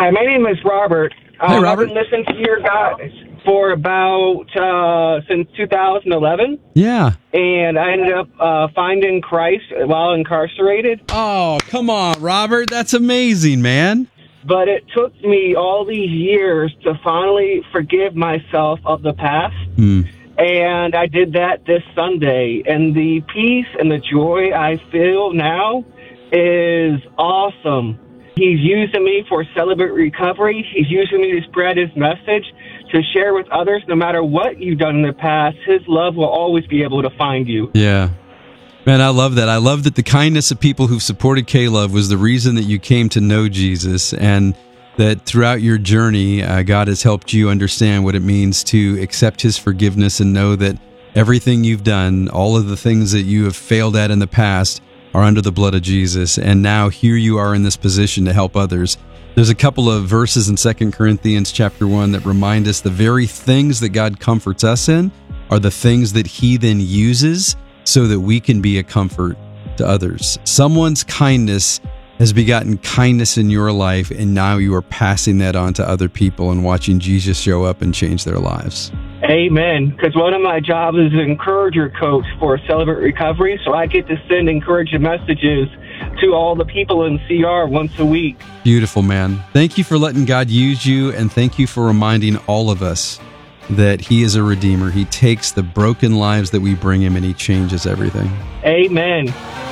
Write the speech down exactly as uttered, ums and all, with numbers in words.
Hi, my name is Robert. Hey, um, Robert. I've been listening to your guys for about, uh, since two thousand eleven. Yeah. And I ended up uh, finding Christ while incarcerated. Oh, come on, Robert. That's amazing, man. But it took me all these years to finally forgive myself of the past. Mm. And I did that this Sunday. And the peace and the joy I feel now is awesome. He's using me for Celebrate Recovery. He's using me to spread his message, to share with others. No matter what you've done in the past, his love will always be able to find you. Yeah. Man, I love that. I love that the kindness of people who've supported K-Love was the reason that you came to know Jesus, and that throughout your journey, uh, God has helped you understand what it means to accept his forgiveness and know that everything you've done, all of the things that you have failed at in the past, are under the blood of Jesus. And now here you are in this position to help others. There's a couple of verses in Second Corinthians chapter one that remind us the very things that God comforts us in are the things that he then uses so that we can be a comfort to others. Someone's kindness has begotten kindness in your life, and now you are passing that on to other people and watching Jesus show up and change their lives. Amen. Because one of my jobs is an encourager coach for Celebrate Recovery, so I get to send encouraging messages to all the people in C R once a week. Beautiful, man. Thank you for letting God use you, and thank you for reminding all of us that he is a redeemer. He takes the broken lives that we bring him and he changes everything. Amen.